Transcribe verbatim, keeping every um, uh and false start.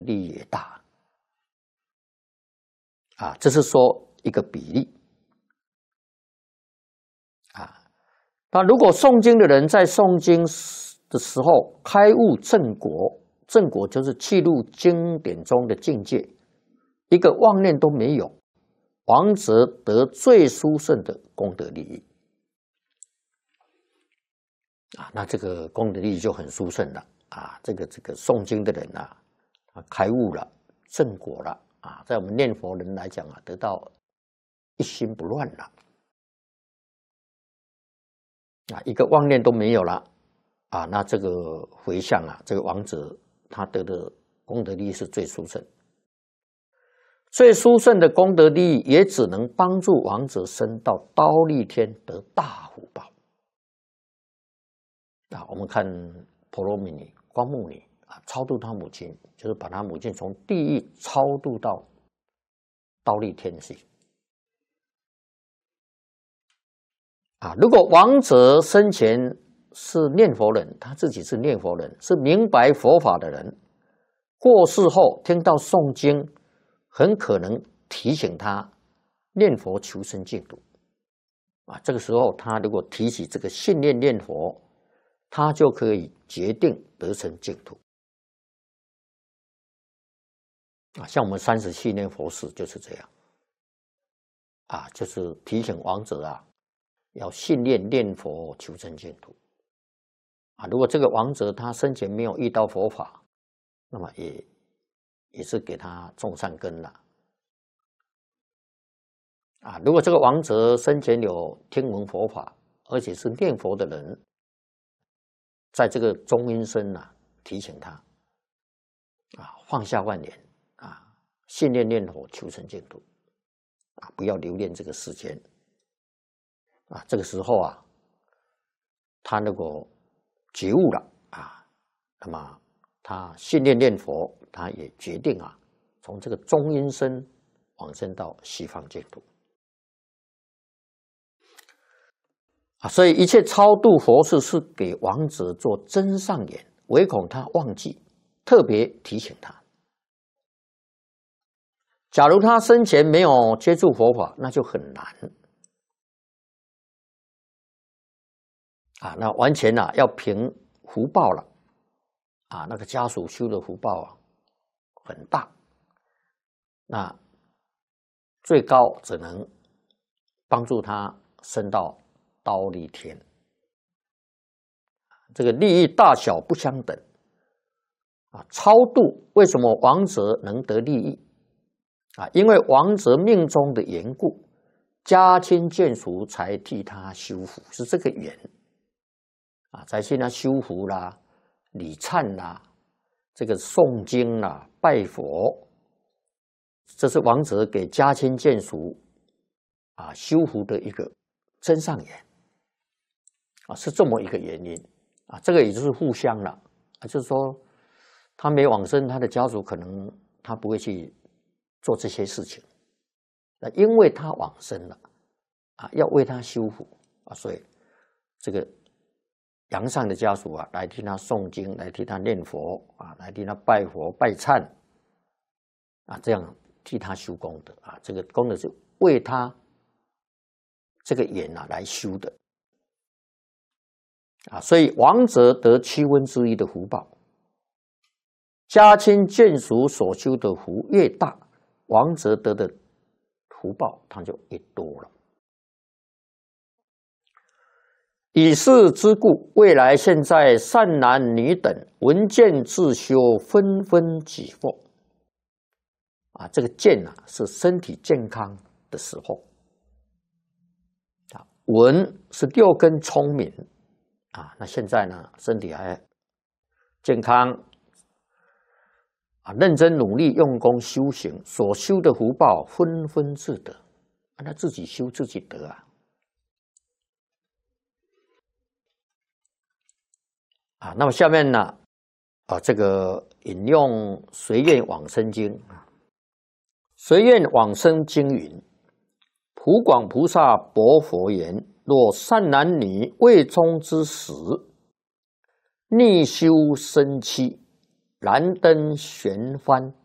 利也大啊。这是说一个比例啊。那如果诵经的人在诵经的时候开悟正果，正果就是契入经典中的境界，一个妄念都没有，王则得最殊胜的功德利益啊。那这个功德利益就很殊胜了啊。这个这个诵经的人啊，啊开悟了，正果了啊，在我们念佛人来讲啊，得到一心不乱了啊，一个妄念都没有了啊。那这个回向啊，这个王者他得的功德利益是最殊胜。最殊胜的功德利益，也只能帮助王者升到忉利天得大福报。啊，我们看婆罗米尼、光目尼啊，超度他母亲，就是把他母亲从地狱超度到忉利天去。啊，如果王者生前是念佛人，他自己是念佛人，是明白佛法的人，过世后听到诵经，很可能提醒他念佛求生净土啊。这个时候，他如果提起这个信念念佛，他就可以决定得成净土啊。像我们三十七念佛事就是这样啊，就是提醒亡者啊，要信念念佛求生净土啊。如果这个亡者他生前没有遇到佛法，那么也也是给他种善根了啊。如果这个亡者生前有听闻佛法，而且是念佛的人，在这个中阴身啊，提醒他啊，放下万念啊，信念念佛求生净土啊，不要留恋这个世间啊。这个时候啊，他如果觉悟了啊，那么他信念念佛，他也决定啊，从这个中阴身往生到西方净土啊。所以一切超度佛事是给亡者做真上缘，唯恐他忘记，特别提醒他。假如他生前没有接触佛法，那就很难啊。那完全啊要凭福报了啊，那个家属修的福报啊很大，那最高只能帮助他升到忉利天。这个利益大小不相等啊。超度为什么亡者能得利益啊？因为亡者命中的缘故，家亲眷属才替他修福，是这个缘啊，才替他修福啦、礼忏啦、这个诵经啦、拜佛，这是亡者给家亲眷属啊修福的一个真上缘啊，是这么一个原因啊。这个也就是互相了啊，就是说他没往生，他的家属可能他不会去做这些事情，那因为他往生了啊，要为他修福啊，所以这个阳上的家属啊，来替他诵经，来替他念佛啊，来替他拜佛拜忏啊，这样替他修功德啊。这个功德是为他这个缘啊来修的啊，所以亡者得七分之一的福报，家亲眷属所修的福越大，亡者得的福报它就越多了。以是之故，未来现在善男女等闻见自修，纷纷起惑。啊，这个见啊是身体健康的时候，啊，闻是六根聪明啊。那现在呢，身体还健康啊，认真努力用功修行，所修的福报纷纷自得，啊，他自己修自己得啊。啊，那么下面呢，啊，这个引用《随愿往生经》啊，《随愿往生经》云：普广菩萨薄佛言：若善男女未终之时，逆修生妻， 燃灯旋幡。